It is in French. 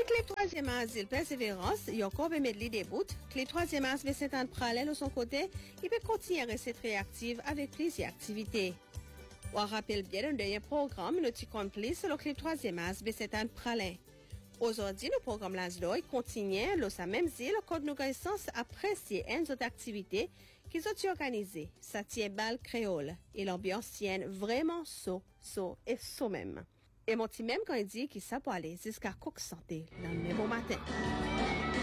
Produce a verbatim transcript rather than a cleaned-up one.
Clip troisième asile persévérance, il y a encore mettre les débouts. Clip troisième asile Saint-Anne parallèle de son côté, il peut continuer à rester très active avec plusieurs activités. On rappelle bien un dernier programme, notre complice, le clip troisième asile Saint-Anne parallèle. Aujourd'hui, le programme Laszlo continue dans sa même île, code nous connaissance apprécier une autre activité qu'ils ont organisée. Ça tient balle créole. Et l'ambiance tient vraiment saut, saut et saut même. Et mon petit même quand il dit qu'il ça peut aller jusqu'à coque santé le même bon matin.